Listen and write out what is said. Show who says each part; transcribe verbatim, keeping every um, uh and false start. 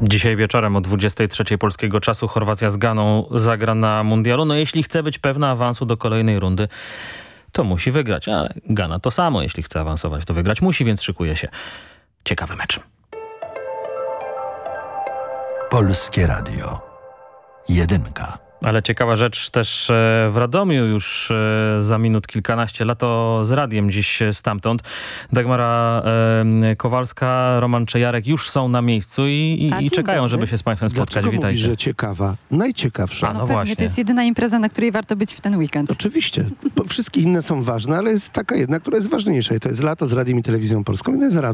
Speaker 1: Dzisiaj wieczorem o dwudziestej trzeciej polskiego czasu Chorwacja z Ganą zagra na mundialu. No jeśli chce być pewna awansu do kolejnej rundy, to musi wygrać. Ale Gana to samo, jeśli chce awansować, to wygrać musi, więc szykuje się ciekawy mecz.
Speaker 2: Polskie Radio. Jedynka.
Speaker 1: Ale ciekawa rzecz też w Radomiu już za minut kilkanaście. Lato z radiem dziś stamtąd. Dagmara Kowalska, Roman Czejarek już są na miejscu i, i, i czekają, dobry. żeby się z państwem spotkać.
Speaker 3: Dlaczego
Speaker 1: Witajcie.
Speaker 3: mówisz, że ciekawa? Najciekawsza.
Speaker 1: A, no,
Speaker 4: no pewnie,
Speaker 1: właśnie.
Speaker 4: to jest jedyna impreza, na której warto być w ten weekend.
Speaker 3: Oczywiście. Bo wszystkie inne są ważne, ale jest taka jedna, która jest ważniejsza i to jest lato z Radiem i Telewizją Polską i to jest